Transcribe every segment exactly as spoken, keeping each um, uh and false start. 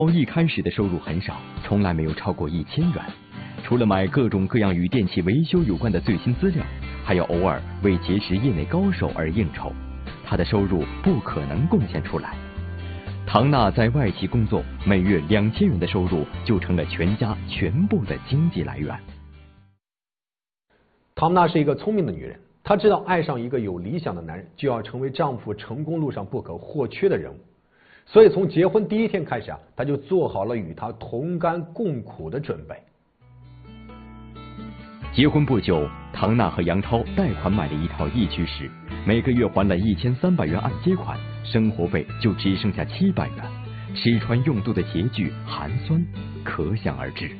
一开始的收入很少，从来没有超过一千元。除了买各种各样与电器维修有关的最新资料，还要偶尔为结识业内高手而应酬，他的收入不可能贡献出来。唐娜在外企工作，每月两千元的收入就成了全家全部的经济来源。 唐娜是一个聪明的女人，她知道爱上一个有理想的男人，就要成为丈夫成功路上不可或缺的人物。所以从结婚第一天开始啊，她就做好了与他同甘共苦的准备。 结婚不久，唐娜和杨涛贷款买了一套一居室，每个月还了一千三百元按揭款，生活费就只剩下七百元，吃穿用度的拮据寒酸可想而知。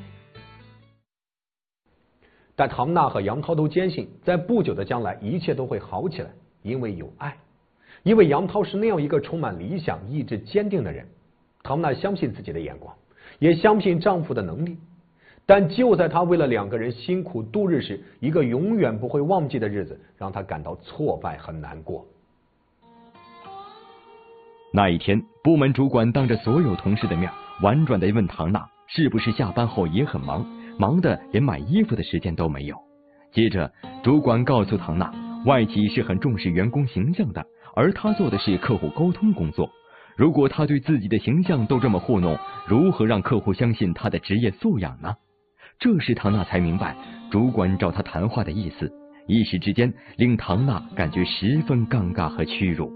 但唐娜和杨涛都坚信，在不久的将来一切都会好起来，因为有爱，因为杨涛是那样一个充满理想、意志坚定的人。唐娜相信自己的眼光，也相信丈夫的能力。但就在她为了两个人辛苦度日时，一个永远不会忘记的日子让她感到挫败和难过。 那一天，部门主管当着所有同事的面，婉转地问唐娜是不是下班后也很忙，忙得连买衣服的时间都没有。接着，主管告诉唐娜，外企是很重视员工形象的，而她做的是客户沟通工作。如果她对自己的形象都这么糊弄，如何让客户相信她的职业素养呢？这时唐娜才明白主管找她谈话的意思，一时之间令唐娜感觉十分尴尬和屈辱。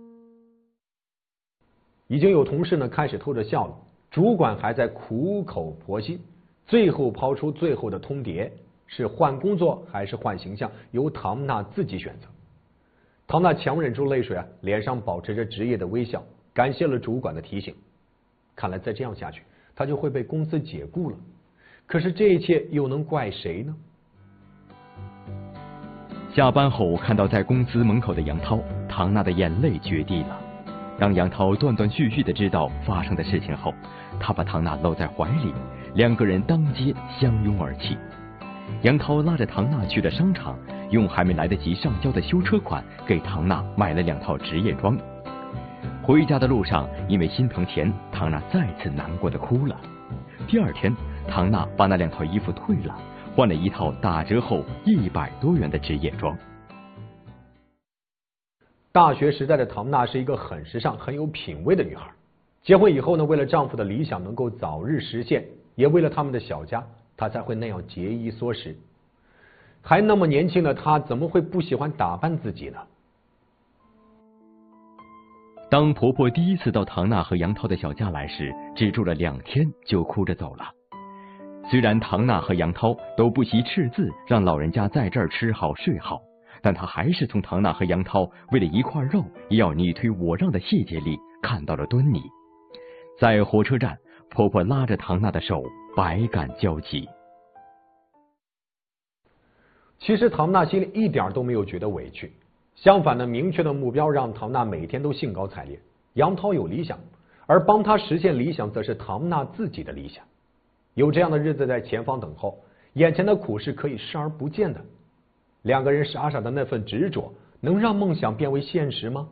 已经有同事呢开始偷着笑了，主管还在苦口婆心，最后抛出最后的通牒，是换工作还是换形象，由唐娜自己选择。唐娜强忍住泪水啊，脸上保持着职业的微笑，感谢了主管的提醒。看来再这样下去，她就会被公司解雇了。可是这一切又能怪谁呢？ 下班后看到在公司门口的杨涛，唐娜的眼泪决堤了。当杨涛断断续续的知道发生的事情后，他把唐娜搂在怀里，两个人当街相拥而泣。杨涛拉着唐娜去了商场，用还没来得及上交的修车款给唐娜买了两套职业装。回家的路上，因为心疼钱，唐娜再次难过的哭了。第二天，唐娜把那两套衣服退了，换了一套打折后一百多元的职业装。 大学时代的唐娜是一个很时尚、很有品味的女孩。结婚以后呢，为了丈夫的理想能够早日实现，也为了他们的小家，她才会那样节衣缩食。还那么年轻的她，怎么会不喜欢打扮自己呢？ 当婆婆第一次到唐娜和杨涛的小家来时，只住了两天就哭着走了。虽然唐娜和杨涛都不惜斥字让老人家在这儿吃好睡好，但她还是从唐娜和杨涛为了一块肉也要你推我让的细节里看到了端倪。在火车站，婆婆拉着唐娜的手，百感交集。 其实唐娜心里一点都没有觉得委屈，相反的，明确的目标让唐娜每天都兴高采烈。杨涛有理想，而帮他实现理想则是唐娜自己的理想。有这样的日子在前方等候，眼前的苦是可以视而不见的。两个人傻傻的那份执着，能让梦想变为现实吗？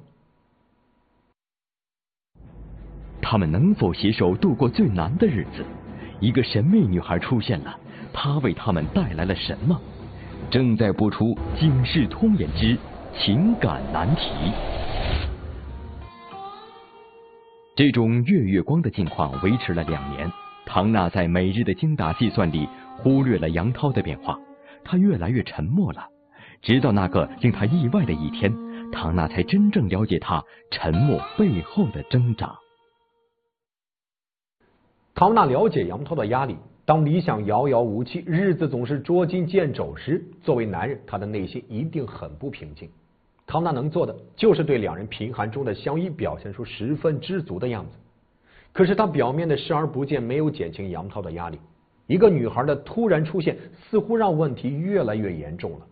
他们能否携手度过最难的日子？一个神秘女孩出现了，她为他们带来了什么？正在播出《警世通言之情感难题》。这种月月光的境况维持了两年，唐娜在每日的精打细算里忽略了杨涛的变化，她越来越沉默了。直到那个令她意外的一天，唐娜才真正了解她沉默背后的挣扎。 唐娜了解杨涛的压力，当理想遥遥无期，日子总是捉襟见肘时，作为男人，他的内心一定很不平静。唐娜能做的就是对两人贫寒中的相依表现出十分知足的样子。可是她表面的视而不见，没有减轻杨涛的压力。一个女孩的突然出现，似乎让问题越来越严重了。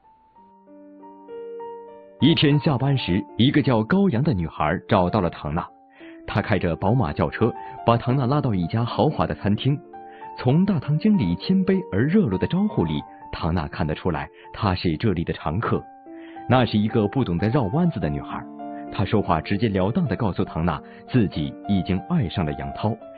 一天下班时，一个叫高阳的女孩找到了唐娜。她开着宝马轿车，把唐娜拉到一家豪华的餐厅。从大堂经理谦卑而热络的招呼里，唐娜看得出来，她是这里的常客。那是一个不懂得绕弯子的女孩，她说话直截了当地告诉唐娜，自己已经爱上了杨涛，